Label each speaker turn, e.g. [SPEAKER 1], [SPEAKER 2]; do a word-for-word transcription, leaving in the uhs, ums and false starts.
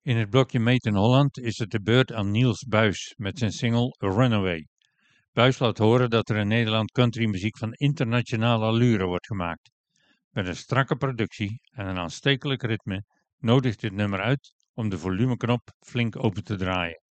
[SPEAKER 1] In het blokje Made in Holland is het de beurt aan Niels Buys met zijn single Runaway. Buys laat horen dat er in Nederland countrymuziek van internationale allure wordt gemaakt. Met een strakke productie en een aanstekelijk ritme nodigt dit nummer uit om de volumeknop flink open te draaien.